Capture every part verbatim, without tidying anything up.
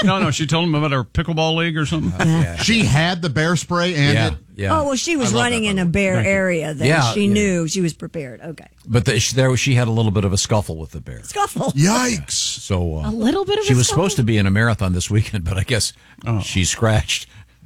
No, no, she told him about her pickleball league or something. Uh, yeah. She had the bear spray and Yeah, it. yeah. Oh, well, she was I love running that, in by a the way. bear area. Then Yeah, she yeah. knew she was prepared. Okay. But the, she, there, she had a little bit of a scuffle with the bear. Scuffle. Yikes. So uh, A little bit of She a was scuffle? supposed to be in a marathon this weekend, but I guess she scratched.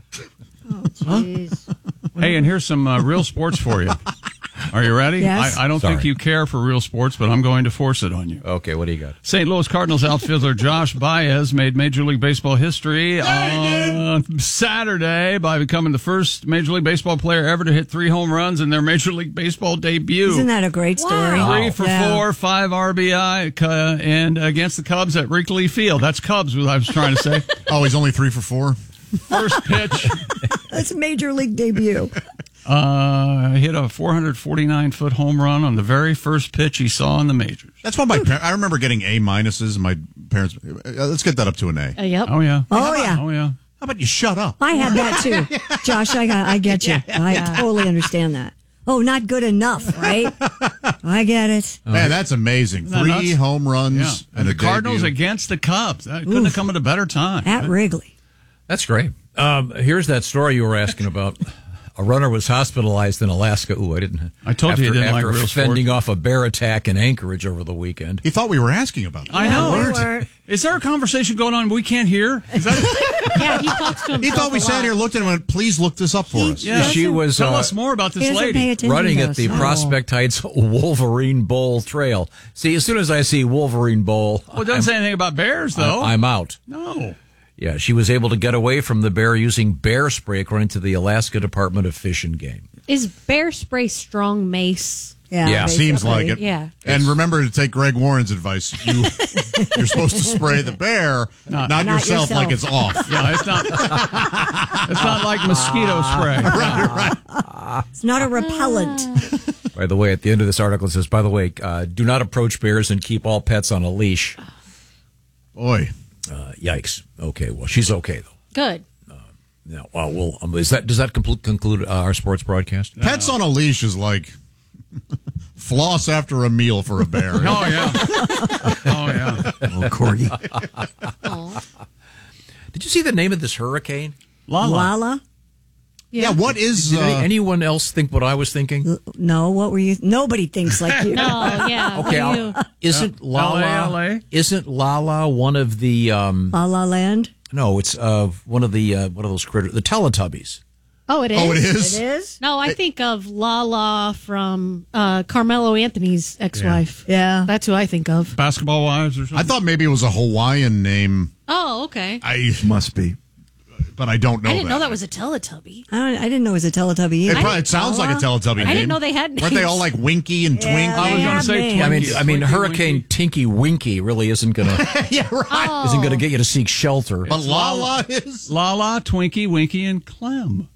Jeez. Hey, and here's some uh, real sports for you. Are you ready? Yes. I, I don't Sorry. think you care for real sports, but I'm going to force it on you. Okay, what do you got? Saint Louis Cardinals outfielder Josh Baez made Major League Baseball history on Saturday by becoming the first Major League Baseball player ever to hit three home runs in their Major League Baseball debut. Isn't that a great story? Wow. Three for Yeah. four, five R B I, uh, and against the Cubs at Wrigley Field. That's Cubs, what I was trying to say. Oh, he's only three for four. First pitch, That's a major league debut. uh, hit a four hundred forty-nine foot home run on the very first pitch he saw in the majors. That's why my par- I remember getting A minuses. My parents. Uh, let's get that up to an A. Uh, yep. Oh, yeah. Oh, yeah. Oh, yeah. How about you shut up? I had that too. Josh, I got, I get you. I totally understand that. Oh, not good enough, right? I get it. Man, that's amazing. that Three nuts? home runs Yeah. and, And a the Cardinals debut. against the Cubs. That couldn't have come at a better time. At Wrigley. That's great. Um, here's that story you were asking about. A runner was hospitalized in Alaska. Ooh, I didn't. I told after, you you didn't like after real fending sports. off a bear attack in Anchorage over the weekend. He thought we were asking about that. I know. we weren't. Is there a conversation going on we can't hear? Is that, Yeah, he talks to himself. He thought we a sat lot. here, looked at him, and went, "Please look this up for us." yeah. She was Tell uh, us more about He this doesn't pay lady. attention running to at us. the Oh. Prospect Heights Wolverine Bowl Trail. See, as soon as I see Wolverine Bowl, Well, it doesn't say anything about bears, though. I'm out. no. Yeah, she was able to get away from the bear using bear spray, according to the Alaska Department of Fish and Game. Is bear spray strong mace? Yeah, Yeah, Seems basically. like it. Yeah. And remember to take Greg Warren's advice. You, you're supposed to spray the bear, not, Not yourself, yourself. like it's off. Yeah, it's not. It's not like mosquito spray. It's not a repellent. By the way, at the end of this article, it says, by the way, uh, do not approach bears and keep all pets on a leash. Boy. Uh, yikes. Okay, well, she's okay, though. Good. Now, uh, well, um, is that does that compl- conclude uh, our sports broadcast? Pets on a leash is like floss after a meal for a bear. Oh, yeah. Oh, yeah. Oh, Corgi. Did you see the name of this hurricane? Lala. Lala? Yeah, what is... Did any- Uh, anyone else think what I was thinking? No, what were you? Nobody thinks like you. No, yeah. Okay, what do I'll- you- isn't Lala L A? isn't Lala one of the um, La La Land? no? It's uh, one of the uh, one of those critters, the Teletubbies. Oh, it is. oh, it is? It is? No, I think of Lala from uh, Carmelo Anthony's ex-wife. Yeah. That's who I think of. Basketball wives or something? I thought maybe it was a Hawaiian name. Oh, okay. I Must be. But I don't know I didn't that. know that was a Teletubby. I, don't, I didn't know it was a Teletubby either. It, probably, it sounds like a Teletubby name. I didn't know they had Weren't they names. all like Winky and Yeah, Twink? I was they going to have say names. I mean, Twinkie, I mean, Twinkie, Hurricane Winky. Tinky Winky really isn't gonna yeah, right. Oh. isn't gonna get you to seek shelter. But Lala is... Lala, Twinkie, Winky, and Clem.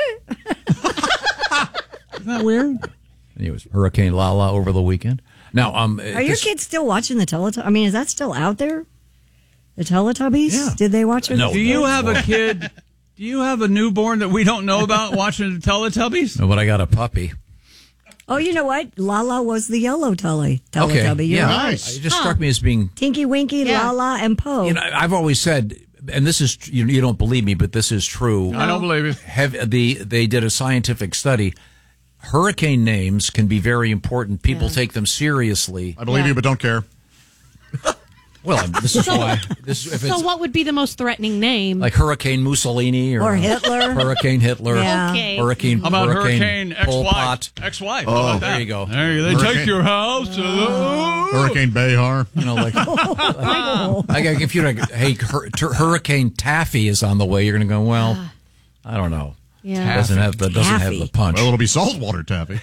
Isn't that weird? Anyways, Hurricane Lala over the weekend. Now, um, Are your kids still watching the Teletubbies? I mean, is that still out there? The Teletubbies? Yeah. Did they watch it? No. Do you have a kid? Do you have a newborn that we don't know about watching the Teletubbies? No, but I got a puppy. Oh, you know what? Lala was the yellow telly Teletubby. Okay, You're yeah, right. Nice. it just struck me as being. Tinky Winky, Yeah. Lala, and Poe. You know, I've always said, and this is you, you don't believe me, but this is true. I don't believe you. Have the they did a scientific study. Hurricane names can be very important. People Yeah. take them seriously. I believe Yeah. you, but don't care. Well, this is why. This if So it's what would be the most threatening name? like Hurricane Mussolini or, Or Hitler. Hurricane Hitler. Yeah. Okay. Hurricane. How about Hurricane, Hurricane Pol ex-wife? Pot. Ex-wife. Oh, How about there that? you go. There you go. They Hurricane- take your house. uh, Hurricane Behar. You know, like I got confused. Like, hey, hur- tur- Hurricane Taffy is on the way. You're going to go. Well, I don't know. Yeah. Doesn't have the doesn't have the Taffy. punch. Well, it'll be saltwater taffy.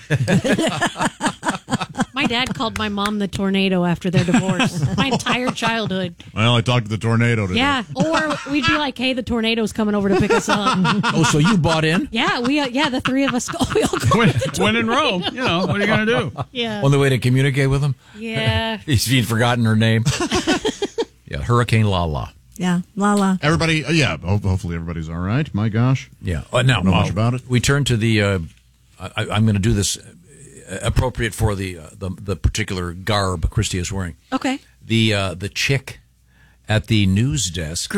My dad called my mom the tornado after their divorce. My entire childhood. Well, I talked to the tornado today. Yeah. Or we'd be like, hey, the tornado's coming over to pick us up. Oh, so you bought in? Yeah, we uh, yeah, the three of us go. We all go when, to the when tornado. in Rome, you know, what are you going to do? Yeah. On the way to communicate with him? Yeah. He's he'd forgotten her name. Yeah, Hurricane Lala. Yeah, Lala. Everybody, uh, yeah, ho- hopefully everybody's all right. My gosh. Yeah. Uh, now, Know uh, much about it? We turn to the. Uh, I, I'm going to do this uh, appropriate for the, uh, the the particular garb Christy is wearing. Okay. The uh, the chick at the news desk